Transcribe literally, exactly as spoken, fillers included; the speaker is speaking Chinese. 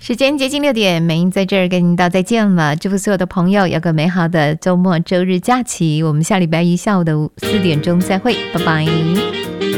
时间接近六点，美英在这儿跟您道再见了。祝福所有的朋友有个美好的周末周日假期。我们下礼拜一下午的四点钟再会，拜拜。